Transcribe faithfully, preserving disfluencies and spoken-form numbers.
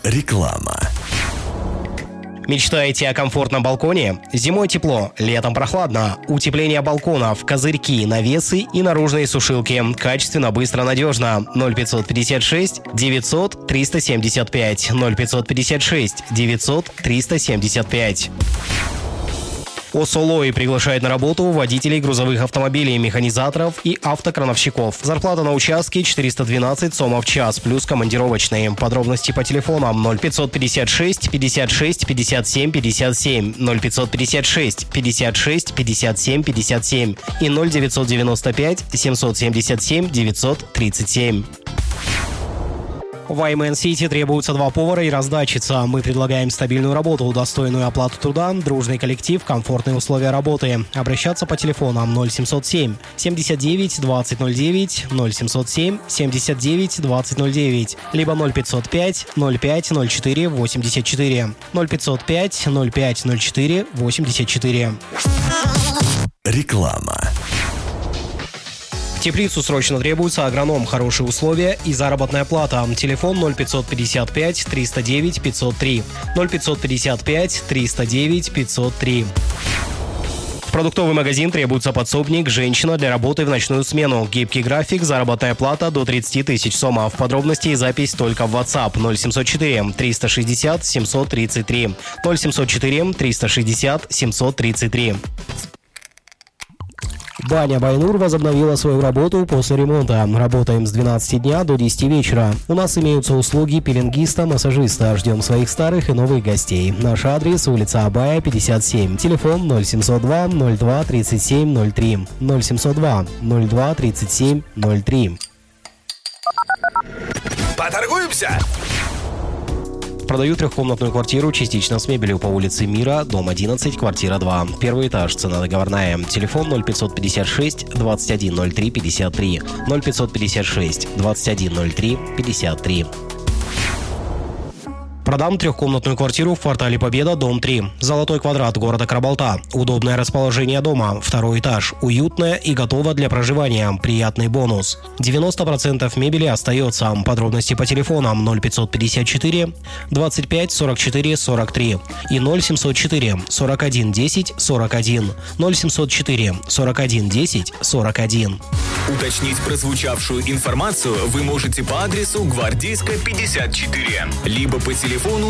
Реклама. Мечтаете о комфортном балконе? Зимой тепло, летом прохладно. Утепление балконов, козырьки, навесы и наружные сушилки. Качественно, быстро, надежно. ноль пятьсот пятьдесят шесть девятьсот триста семьдесят пять. ноль пятьсот пятьдесят шесть девятьсот триста семьдесят пять. ОСОЛОИ приглашает на работу водителей грузовых автомобилей, механизаторов и автокрановщиков. Зарплата на участке четыреста двенадцать сомов в час, плюс командировочные. Подробности по телефонам ноль пятьсот пятьдесят шесть пятьдесят шесть пятьдесят семь пятьдесят семь, ноль пятьсот пятьдесят шесть пятьдесят шесть пятьдесят семь пятьдесят семь и ноль девятьсот девяносто пять семьсот семьдесят семь девятьсот тридцать семь. В Аймен Сити требуются два повара и раздатчица. Мы предлагаем стабильную работу, достойную оплату труда, дружный коллектив, комфортные условия работы. Обращаться по телефонам ноль семьсот семь семьдесят девять двадцать ноль девять, ноль семьсот семь семьдесят девять двадцать ноль девять, либо ноль пятьсот пять ноль пять ноль четыре восемьдесят четыре, ноль пятьсот пять ноль пять ноль четыре восемьдесят четыре. Реклама. В Теплицу срочно требуется агроном, хорошие условия и заработная плата. Телефон ноль пятьсот пятьдесят пять триста девять пятьсот три, ноль пятьсот пятьдесят пять триста девять пятьсот три. В продуктовый магазин требуется подсобник, женщина для работы в ночную смену. Гибкий график, заработная плата до тридцать тысяч сомов. Подробности и запись только в WhatsApp ноль семьсот четыре триста шестьдесят семьсот тридцать три, ноль семьсот четыре триста шестьдесят семьсот тридцать три. Баня Байнур возобновила свою работу после ремонта. Работаем с двенадцати дня до десяти вечера. У нас имеются услуги пеленгиста, массажиста. Ждем своих старых и новых гостей. Наш адрес: улица Абая, пятьдесят семь. Телефон ноль семьсот два ноль два тридцать семь ноль три. ноль семьсот два ноль два тридцать семь ноль три. Поторгуемся? Продаю трехкомнатную квартиру частично с мебелью по улице Мира, дом одиннадцать, квартира два. Первый этаж, цена договорная. Телефон ноль пятьсот пятьдесят шесть двадцать один ноль три пятьдесят три, ноль пятьсот пятьдесят шесть двадцать один ноль три пятьдесят три. Продам трехкомнатную квартиру в квартале Победа, дом три. Золотой квадрат города Карабалта. Удобное расположение дома. Второй этаж. Уютное и готово для проживания. Приятный бонус. девяносто процентов мебели остается. Подробности по телефонам ноль пятьсот пятьдесят четыре двадцать пять сорок четыре сорок три и ноль семьсот четыре сорок один десять сорок один, ноль семьсот четыре сорок один десять сорок один. Уточнить прозвучавшую информацию вы можете по адресу Гвардейская, пятьдесят четыре, либо по телефону